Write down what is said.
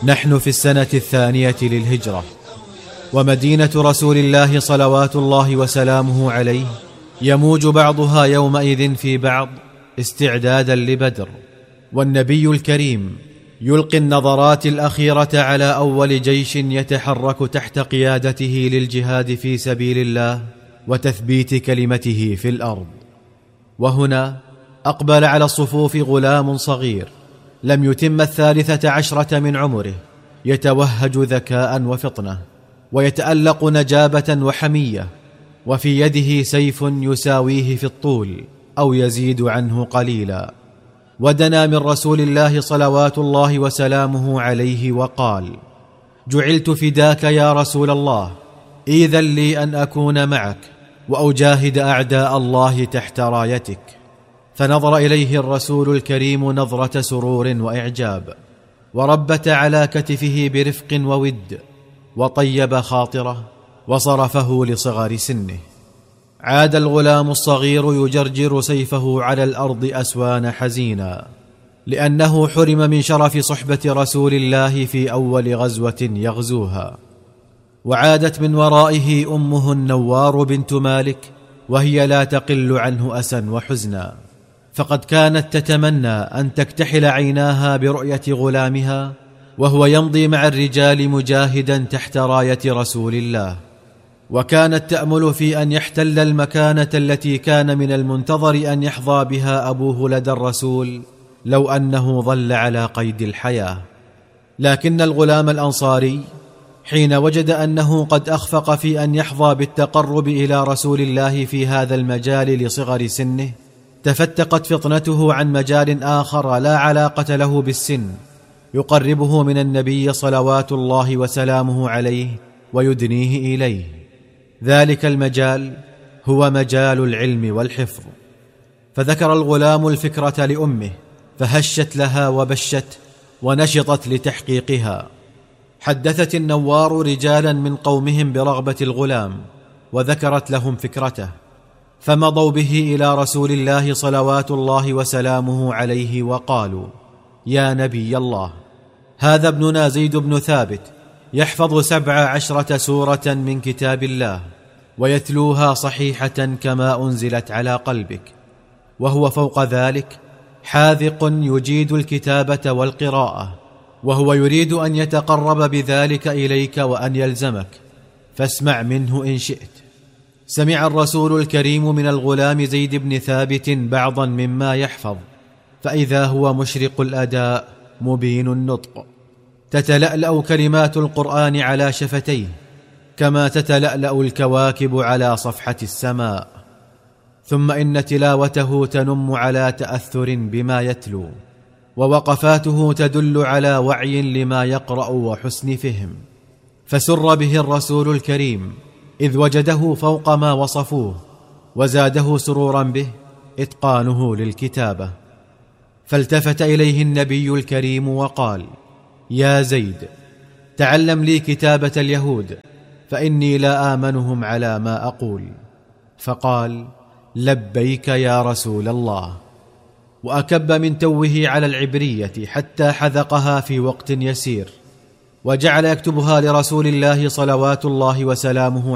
نحن في السنة 2 للهجرة، ومدينة رسول الله صلوات الله وسلامه عليه يموج بعضها يومئذ في بعض استعدادا لبدر، والنبي الكريم يلقي النظرات الأخيرة على أول جيش يتحرك تحت قيادته للجهاد في سبيل الله وتثبيت كلمته في الأرض. وهنا أقبل على الصفوف غلام صغير لم يتم 13 من عمره، يتوهج ذكاء وفطنة، ويتألق نجابة وحمية، وفي يده سيف يساويه في الطول أو يزيد عنه قليلا. ودنا من رسول الله صلوات الله وسلامه عليه وقال: جعلت فداك يا رسول الله، إذن لي أن أكون معك وأجاهد أعداء الله تحت رايتك. فنظر إليه الرسول الكريم نظرة سرور وإعجاب، وربت على كتفه برفق وود، وطيب خاطره، وصرفه لصغر سنه. عاد الغلام الصغير يجرجر سيفه على الأرض أسوان حزينا، لأنه حرم من شرف صحبة رسول الله في أول غزوة يغزوها. وعادت من ورائه أمه النوار بنت مالك، وهي لا تقل عنه أسا وحزنا، فقد كانت تتمنى أن تكتحل عيناها برؤية غلامها وهو يمضي مع الرجال مجاهدا تحت راية رسول الله، وكانت تأمل في أن يحتل المكانة التي كان من المنتظر أن يحظى بها أبوه لدى الرسول لو أنه ظل على قيد الحياة. لكن الغلام الأنصاري حين وجد أنه قد أخفق في أن يحظى بالتقرب إلى رسول الله في هذا المجال لصغر سنه، تفتقت فطنته عن مجال آخر لا علاقة له بالسن يقربه من النبي صلوات الله وسلامه عليه ويدنيه إليه. ذلك المجال هو مجال العلم والحفظ. فذكر الغلام الفكرة لأمه، فهشت لها وبشت ونشطت لتحقيقها. حدثت النوار رجالا من قومهم برغبة الغلام، وذكرت لهم فكرته، فمضوا به إلى رسول الله صلوات الله وسلامه عليه وقالوا: يا نبي الله، هذا ابننا زيد بن ثابت يحفظ 17 سورة من كتاب الله، ويتلوها صحيحة كما أنزلت على قلبك، وهو فوق ذلك حاذق يجيد الكتابة والقراءة، وهو يريد أن يتقرب بذلك إليك وأن يلزمك، فاسمع منه إن شئت. سمع الرسول الكريم من الغلام زيد بن ثابت بعضا مما يحفظ، فإذا هو مشرق الأداء مبين النطق، تتلألأ كلمات القرآن على شفتيه كما تتلألأ الكواكب على صفحة السماء. ثم إن تلاوته تنم على تأثر بما يتلو، ووقفاته تدل على وعي لما يقرأ وحسن فهم. فسر به الرسول الكريم إذ وجده فوق ما وصفوه، وزاده سرورا به إتقانه للكتابة. فالتفت إليه النبي الكريم وقال: يا زيد، تعلم لي كتابة اليهود، فإني لا آمنهم على ما أقول. فقال: لبيك يا رسول الله. وأكب من توه على العبرية حتى حذقها في وقت يسير، وجعل يكتبها لرسول الله صلوات الله وسلامه